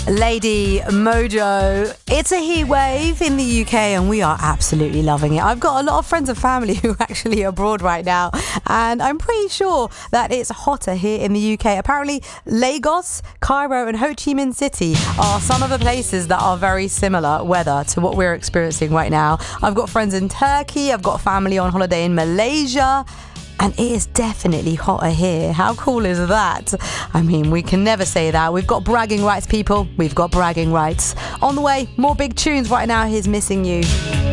Lady Mojo. It's a heat wave in the UK and we are absolutely loving it. I've got a lot of friends and family who are actually abroad right now, and I'm pretty sure that it's hotter here in the UK. Apparently Lagos, Cairo and Ho Chi Minh City are some of the places that are very similar weather to what we're experiencing right now. I've got friends in Turkey, I've got family on holiday in Malaysia, and it is definitely hotter here. How cool is that? I mean, we can never say that. We've got bragging rights, people. We've got bragging rights. On the way, more big tunes right now. Here's Missing You.